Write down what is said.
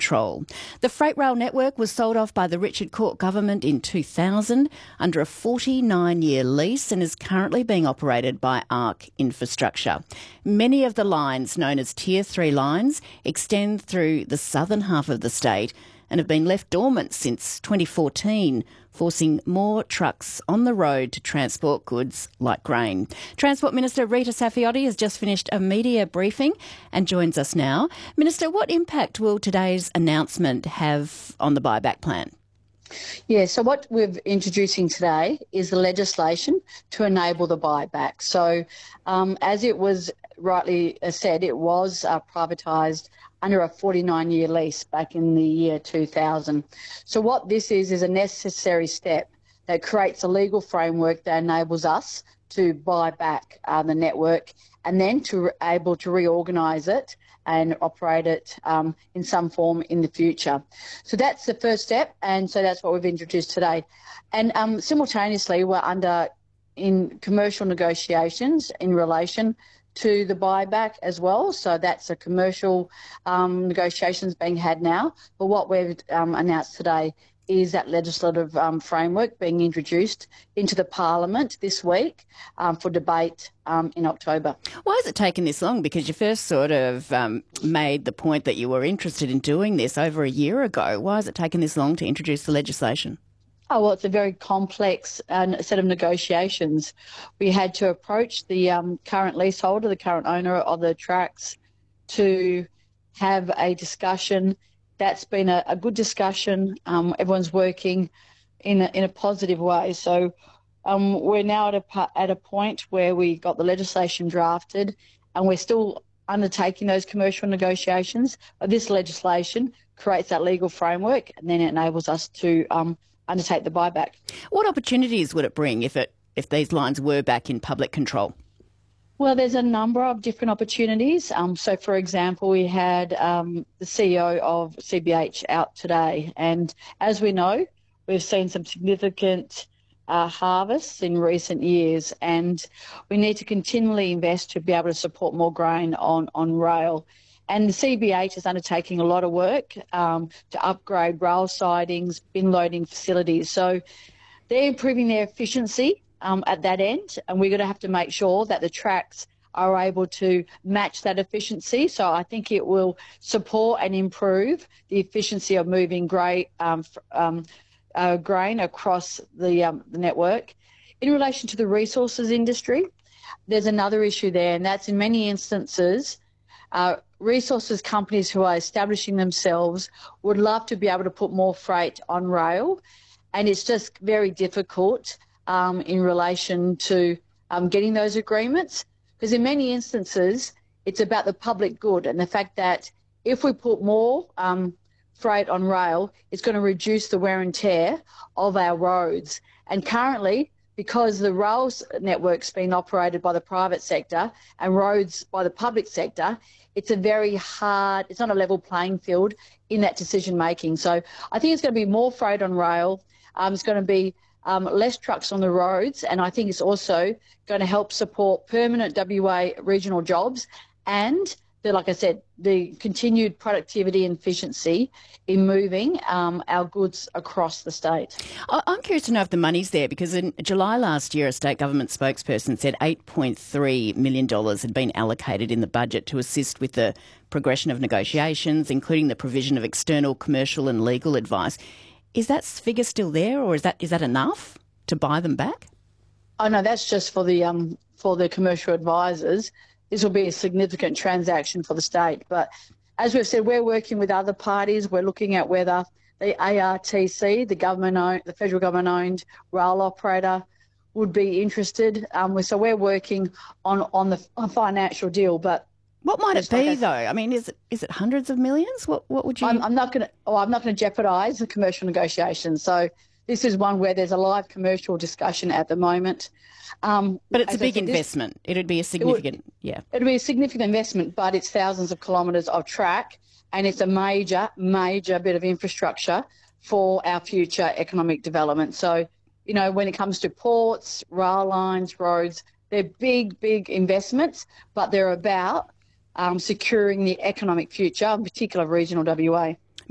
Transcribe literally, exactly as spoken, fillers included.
control. The freight rail network was sold off by the Richard Court government in two thousand under a forty-nine year lease and is currently being operated by ARC Infrastructure. Many of the lines, known as Tier three lines, extend through the southern half of the state and have been left dormant since twenty fourteen, forcing more trucks on the road to transport goods like grain. Transport Minister Rita Saffioti has just finished a media briefing and joins us now. Minister, what impact will today's announcement have on the buyback plan? Yeah, so what we're introducing today is the legislation to enable the buyback. So um, as it was rightly said, it was uh, privatised under a forty-nine year lease back in the year two thousand. So what this is is a necessary step that creates a legal framework that enables us to buy back uh, the network and then to re- able to reorganise it and operate it um, in some form in the future. So that's the first step, and so that's what we've introduced today. And um, simultaneously, we're under in commercial negotiations in relation to the buyback as well. So that's a commercial um, negotiations being had now. But what we've um, announced today is that legislative um, framework being introduced into the Parliament this week um, for debate um, in October. Why has it taken this long? Because you first sort of um, made the point that you were interested in doing this over a year ago. Why has it taken this long to introduce the legislation? Oh, well, it's a very complex uh, set of negotiations. We had to approach the um, current leaseholder, the current owner of the tracks, to have a discussion. That's been a, a good discussion. Um, everyone's working in a, in a positive way. So um, we're now at a, at a point where we got the legislation drafted and we're still undertaking those commercial negotiations. But this legislation creates that legal framework and then it enables us to um, undertake the buyback. What opportunities would it bring if it if these lines were back in public control? Well, there's a number of different opportunities. Um, so, for example, we had um, the C E O of C B H out today, and as we know, we've seen some significant uh, harvests in recent years, and we need to continually invest to be able to support more grain on, on rail. And the C B H is undertaking a lot of work um, to upgrade rail sidings, bin loading facilities. So they're improving their efficiency um, at that end, and we're going to have to make sure that the tracks are able to match that efficiency. So I think it will support and improve the efficiency of moving grain, um, um, uh, grain across the, um, the network. In relation to the resources industry, there's another issue there, and that's in many instances uh, resources companies who are establishing themselves would love to be able to put more freight on rail, and it's just very difficult um, in relation to um, getting those agreements, because in many instances it's about the public good and the fact that if we put more um, freight on rail, it's going to reduce the wear and tear of our roads. And currently, because the rail network's been operated by the private sector and roads by the public sector, it's a very hard, it's not a level playing field in that decision making. So I think it's going to be more freight on rail. Um, it's going to be um, less trucks on the roads. And I think it's also going to help support permanent W A regional jobs and, the, like I said, the continued productivity and efficiency in moving um, our goods across the state. I'm curious to know if the money's there, because in July last year, a state government spokesperson said eight point three million dollars had been allocated in the budget to assist with the progression of negotiations, including the provision of external commercial and legal advice. Is that figure still there, or is that is that enough to buy them back? Oh, no, that's just for the um, for the commercial advisors. This will be a significant transaction for the state. But as we've said, we're working with other parties. We're looking at whether the A R T C, the government-owned, the federal government-owned rail operator, would be interested. Um, so we're working on on the on financial deal. But what might it be, like though? I mean, is it is it hundreds of millions? What what would you? I'm, I'm not going to. Oh, I'm not going to jeopardise the commercial negotiations. So this is one where there's a live commercial discussion at the moment. Um, but it's a big said, investment. This, It'd be a significant, it would, yeah. It'd be a significant investment, but it's thousands of kilometres of track, and it's a major, major bit of infrastructure for our future economic development. So, you know, when it comes to ports, rail lines, roads, they're big, big investments, but they're about um, securing the economic future, in particular regional W A.